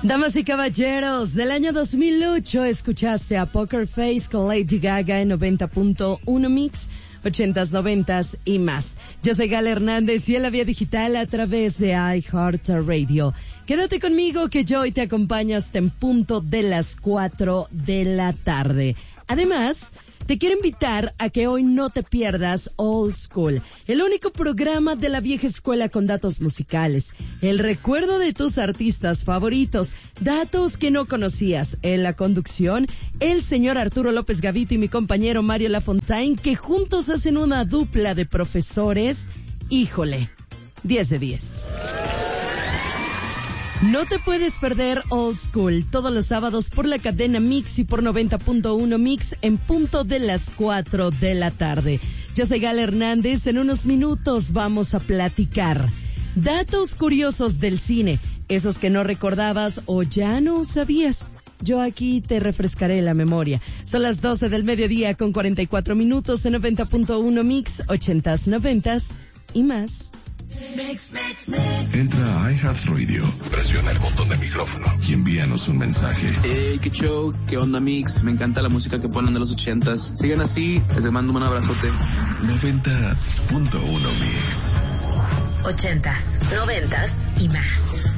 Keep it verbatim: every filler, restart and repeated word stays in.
Damas y caballeros, del año dos mil ocho escuchaste a Poker Face con Lady Gaga en noventa punto uno Mix, ochentas, noventas y más. Yo soy Gala Hernández y en la vía digital a través de iHeartRadio. Quédate conmigo que yo hoy te acompaño hasta en punto de las cuatro de la tarde. Además, te quiero invitar a que hoy no te pierdas Old School, el único programa de la vieja escuela con datos musicales, el recuerdo de tus artistas favoritos, datos que no conocías. En la conducción, el señor Arturo López Gavito y mi compañero Mario Lafontaine, que juntos hacen una dupla de profesores. Híjole, diez de diez. No te puedes perder Old School todos los sábados por la cadena Mix y por noventa punto uno Mix en punto de las cuatro de la tarde. Yo soy Gala Hernández. En unos minutos vamos a platicar datos curiosos del cine, esos que no recordabas o ya no sabías. Yo aquí te refrescaré la memoria. Son las doce del mediodía con cuarenta y cuatro minutos en noventa punto uno Mix, ochentas, noventas y más. Mix, mix, mix. Entra a iHeartRadio, presiona el botón de micrófono y envíanos un mensaje. Hey, qué show, qué onda Mix, me encanta la música que ponen de los ochentas. Sigan así, les mando un abrazote. noventa punto uno Mix. Ochentas, noventas y más.